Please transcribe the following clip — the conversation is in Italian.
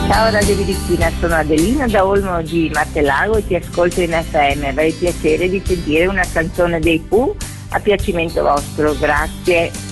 Ciao Radio Birichina, sono Adelina da Olmo di Martellago e ti ascolto in FM. Avrei piacere di sentire una canzone dei Pooh a piacimento vostro, grazie.